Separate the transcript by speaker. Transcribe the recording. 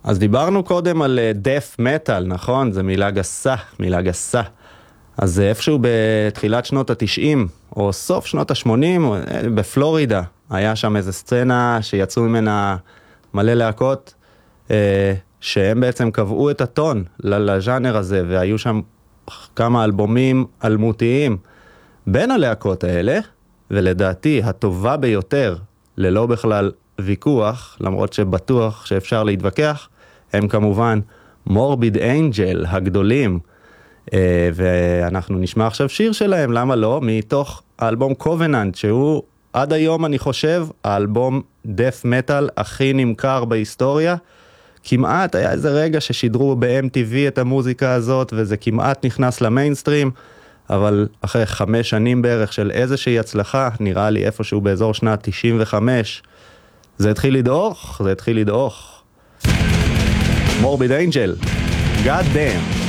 Speaker 1: אז דיברנו קודם על death metal, נכון? זה מילה גסה, מילה גסה. אז איפשהו בתחילת שנות ה-90, או סוף שנות ה-80, בפלורידה, היה שם איזו סצנה שיצאו ממנה מלא להקות, שהם בעצם קבעו את הטון לז'אנר הזה, והיו שם כמה אלבומים אלמותיים בין הלהקות האלה, ולדעתי הטובה ביותר, ללא בכלל ויכוח, למרות שבטוח שאפשר להתווכח, הם כמובן מורביד אנג'ל הגדולים, ואנחנו נשמע עכשיו שיר שלהם, למה לא? מתוך האלבום קובננט, שהוא עד היום אני חושב האלבום דף מטל הכי נמכר בהיסטוריה. כמעט היה איזה רגע ששידרו ב-MTV את המוזיקה הזאת, וזה כמעט נכנס למיינסטרים, אבל אחרי 5 שנים בערך של איזושהי הצלחה, נראה לי איפשהו באזור שנת 95, זה התחיל לדעוך. מורביד אנג'ל, God damn.